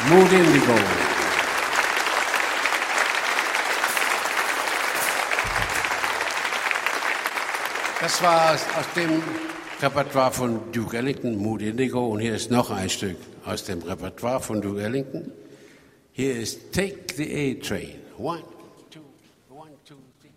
Mood Indigo. Das war aus dem Repertoire von Duke Ellington, Mood Indigo. Und hier ist noch ein Stück aus dem Repertoire von Duke Ellington. Hier ist Take the A-Train. 1,